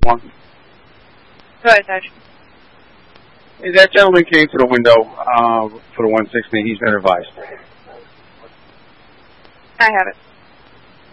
one. Go ahead, Taj. Hey, that gentleman came to the window for the 160. He's been advised. I have it.